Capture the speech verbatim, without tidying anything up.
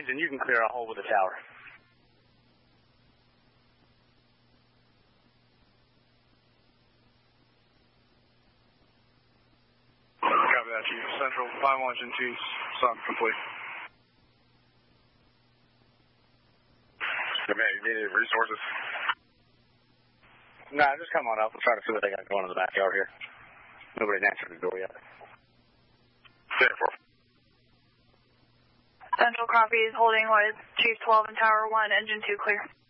engine, you can clear a hole with the tower. Copy that, Chief. Central, five one, engine two, stop complete. You need resources? Nah, just come on up. We'll try to see what they got going in the backyard here. Nobody's answered the door yet. Therefore. Central copies, holding with Chief twelve and Tower one, engine two clear.